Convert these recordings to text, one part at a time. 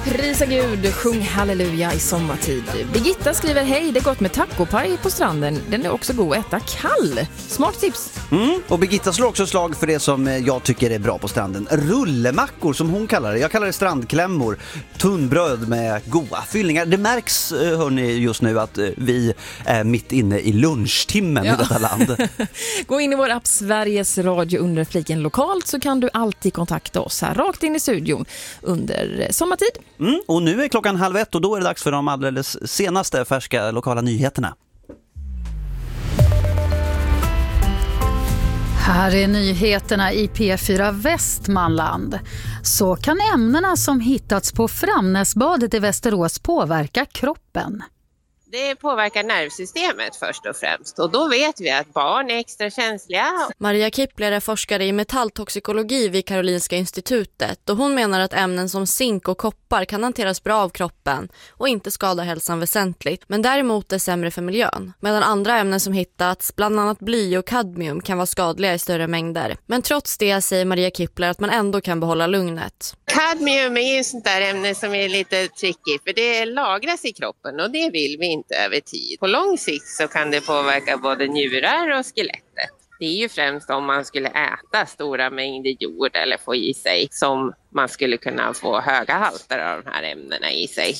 Prisa Gud, sjung halleluja i sommartid. Birgitta skriver: hej, det är gott med tacopaj på stranden. Den är också god att äta kall. Smart tips. Och Birgitta slår också slag för det som jag tycker är bra på stranden. Rullemackor som hon kallar det. Jag kallar det strandklämmor. Tunnbröd med goda fyllningar. Det märks, hörni, just nu att vi är mitt inne i lunchtimmen i detta land. Gå in i vår app Sveriges Radio under fliken lokalt, så kan du alltid kontakta oss här rakt in i studion under sommartid. Och nu är klockan 12:30 och då är det dags för de alldeles senaste färska lokala nyheterna. Här är nyheterna i P4 Västmanland. Så kan ämnena som hittats på Framnäsbadet i Västerås påverka kroppen. Det påverkar nervsystemet först och främst, och då vet vi att barn är extra känsliga. Maria Kippler är forskare i metalltoxikologi vid Karolinska institutet, och hon menar att ämnen som zink och koppar kan hanteras bra av kroppen och inte skada hälsan väsentligt, men däremot är sämre för miljön. Medan andra ämnen som hittats, bland annat bly och kadmium, kan vara skadliga i större mängder. Men trots det säger Maria Kippler att man ändå kan behålla lugnet. Kadmium är ju sånt där ämne som är lite tricky, för det lagras i kroppen och det vill vi inte över tid. På lång sikt så kan det påverka både njurar och skelettet. Det är ju främst om man skulle äta stora mängder jord eller få i sig som man skulle kunna få höga halter av de här ämnena i sig.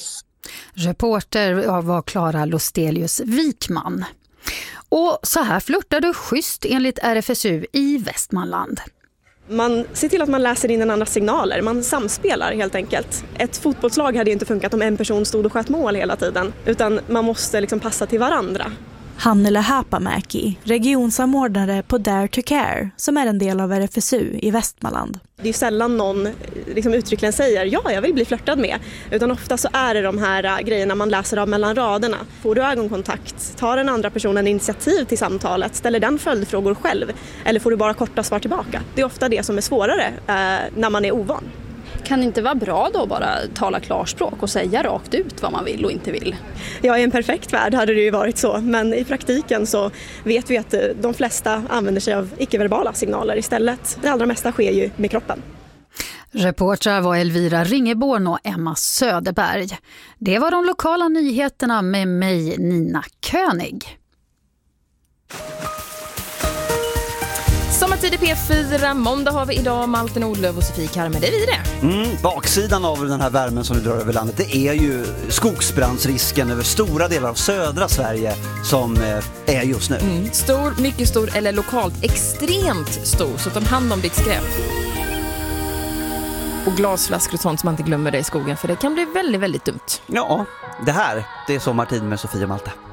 Reporter var Klara Lostelius Wikman. Och så här flörtar du schysst enligt RFSU i Västmanland. Man ser till att man läser in en andra signaler, man samspelar helt enkelt. Ett fotbollslag hade ju inte funkat om en person stod och sköt mål hela tiden, utan man måste liksom passa till varandra. Hannele Hapamäki, regionsamordnare på Dare to Care, som är en del av RFSU i Västmanland. Det är ju sällan någon liksom uttryckligen säger ja, jag vill bli flörtad med, utan ofta så är det de här grejerna man läser av mellan raderna. Får du ögonkontakt? Tar den andra personen initiativ till samtalet? Ställer den följdfrågor själv? Eller får du bara korta svar tillbaka? Det är ofta det som är svårare när man är ovan. Kan det inte vara bra då bara tala klarspråk och säga rakt ut vad man vill och inte vill? Ja, i en perfekt värld hade det ju varit så, men i praktiken så vet vi att de flesta använder sig av icke-verbala signaler istället. Det allra mesta sker ju med kroppen. Reportrar var Elvira Ringeborn och Emma Söderberg. Det var de lokala nyheterna med mig, Nina König. Sommartid i P4, måndag har vi idag Malte Nordlöf och Sofie Karme, det är vi det. Baksidan av den här värmen som vi drar över landet, det är ju skogsbrandsrisken över stora delar av södra Sverige som är just nu. Stor, mycket stor eller lokalt extremt stor, så ta hand om ditt skräp. Och glasflaskor och sånt som man inte glömmer det i skogen, för det kan bli väldigt, väldigt dumt. Ja, det här, det är Sommartid med Sofie och Malte.